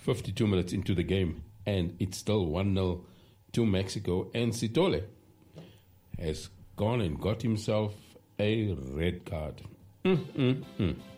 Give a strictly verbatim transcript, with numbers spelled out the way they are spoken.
fifty-two minutes into the game, and it's still one nil to Mexico. And Sitole has gone and got himself a red card. Mm, mm, mm.